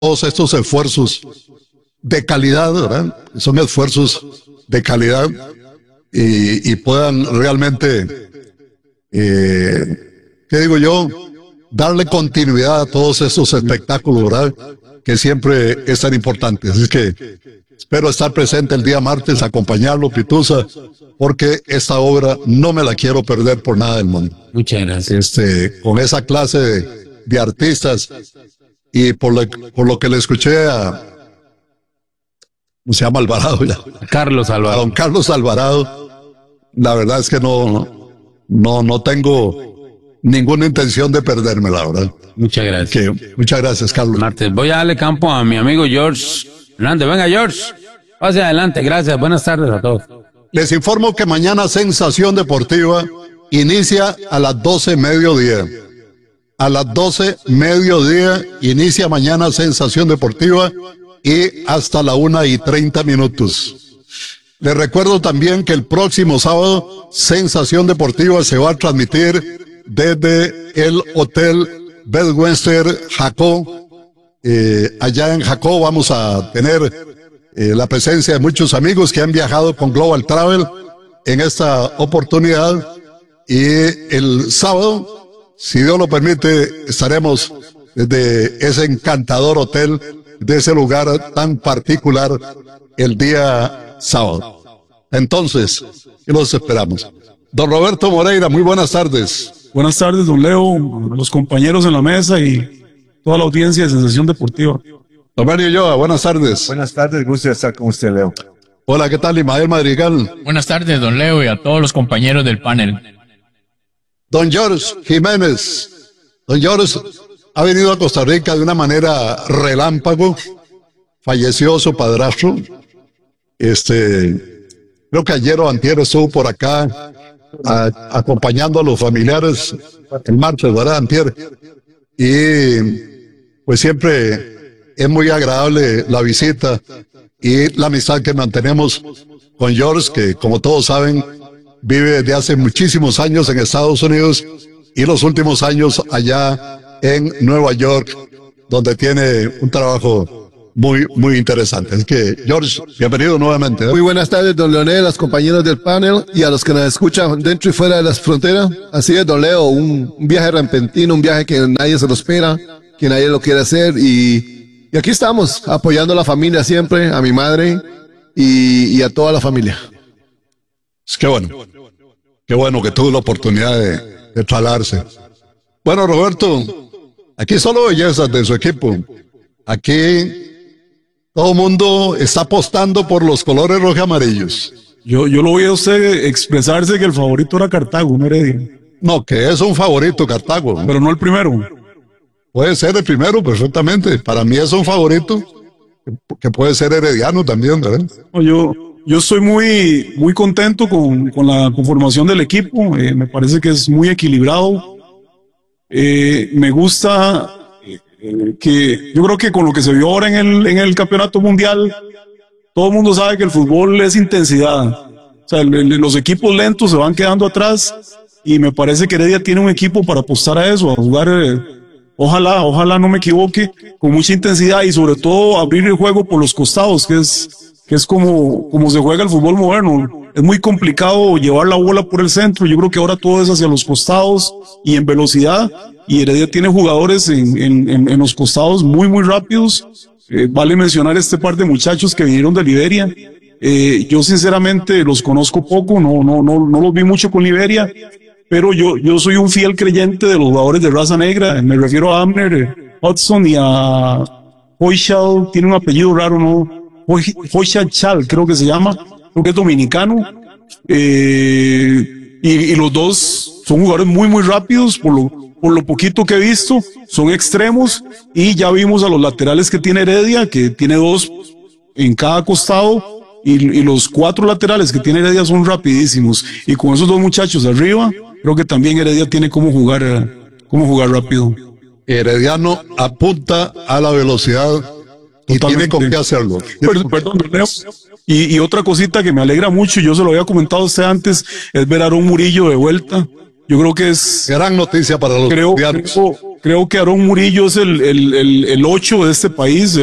todos estos esfuerzos de calidad, ¿verdad? Son esfuerzos de calidad y puedan realmente, ¿qué digo yo? Darle continuidad a todos estos espectáculos, ¿verdad? Que siempre es tan importante. Así que espero estar presente el día martes, acompañarlo, Pituza, porque esta obra no me la quiero perder por nada del mundo. Muchas gracias. Con esa clase de artistas y por lo que le escuché a, ¿cómo se llama? Alvarado ya. Carlos Alvarado. A don Carlos Alvarado, la verdad es que no tengo ninguna intención de perderme, la verdad. Muchas gracias. Muchas gracias, Carlos. Martes, voy a darle campo a mi amigo George Hernández. Venga, George. Pase adelante. Gracias. Buenas tardes a todos. Les informo que mañana Sensación Deportiva inicia a las 12 mediodía. A las 12 mediodía inicia mañana Sensación Deportiva y hasta la 1:30. Les recuerdo también que el próximo sábado Sensación Deportiva se va a transmitir desde el Hotel Bedwester Jacó. Allá en Jacó vamos a tener la presencia de muchos amigos que han viajado con Global Travel en esta oportunidad. Y el sábado, si Dios lo permite, estaremos desde ese encantador hotel, de ese lugar tan particular, el día sábado. Entonces, los esperamos. Don Roberto Moreira, muy buenas tardes. Buenas tardes, don Leo, los compañeros en la mesa y toda la audiencia de Sensación Deportiva. Don Mario Ulloa, buenas tardes. Buenas tardes, gusto de estar con usted, Leo. Hola, ¿qué tal, Ismael Madrigal? Buenas tardes, don Leo, y a todos los compañeros del panel. Don George Jiménez. Don George ha venido a Costa Rica de una manera relámpago. Falleció su padrastro. Creo que ayer o antier estuvo por acá acompañando a los familiares el martes, ¿verdad? Antier. Y pues siempre es muy agradable la visita y la amistad que mantenemos con George, que como todos saben, vive desde hace muchísimos años en Estados Unidos y los últimos años allá en Nueva York, donde tiene un trabajo muy interesante. Es que, George, bienvenido nuevamente. Muy buenas tardes, don Leonel, a los compañeros del panel y a los que nos escuchan dentro y fuera de las fronteras. Así es, don Leo, un viaje repentino, un viaje que nadie se lo espera, que nadie lo quiere hacer y aquí estamos, apoyando a la familia siempre, a mi madre y a toda la familia. Es que qué bueno que tuvo la oportunidad de trasladarse. Bueno, Roberto, aquí solo bellezas de su equipo. Aquí todo el mundo está apostando por los colores rojo y amarillos. Yo lo oí a usted expresarse que el favorito era Cartago, no Heredia. No, que es un favorito Cartago. Pero no el primero. Puede ser el primero perfectamente. Para mí es un favorito que puede ser herediano también, ¿verdad? Yo estoy muy contento con la conformación del equipo. Me parece que es muy equilibrado. Me gusta que yo creo que con lo que se vio ahora en el campeonato mundial, todo el mundo sabe que el fútbol es intensidad. O sea, los equipos lentos se van quedando atrás y me parece que Heredia tiene un equipo para apostar a eso, a jugar, ojalá no me equivoque, con mucha intensidad y sobre todo abrir el juego por los costados, que es como se juega el fútbol moderno. Es muy complicado llevar la bola por el centro. Yo creo que ahora todo es hacia los costados y en velocidad. Y Heredia tiene jugadores en los costados muy rápidos. Vale mencionar este par de muchachos que vinieron de Liberia. Yo sinceramente los conozco poco, no los vi mucho con Liberia, pero yo soy un fiel creyente de los jugadores de raza negra. Me refiero a Abner Hudson y a Hoyshall, tiene un apellido raro, ¿no? Hoyshall, creo que se llama, creo que es dominicano. Y los dos son jugadores muy rápidos, por lo poquito que he visto, son extremos, y ya vimos a los laterales que tiene Heredia, que tiene dos en cada costado, y los 4 laterales que tiene Heredia son rapidísimos, y con esos 2 muchachos arriba, creo que también Heredia tiene cómo jugar rápido. Herediano apunta a la velocidad y tiene con qué hacerlo. Perdón, Leo. Y otra cosita que me alegra mucho, yo se lo había comentado a usted antes, es ver a Aarón Murillo de vuelta. Yo creo que es gran noticia para los estudiantes. Creo que Aarón Murillo es el 8 de este país.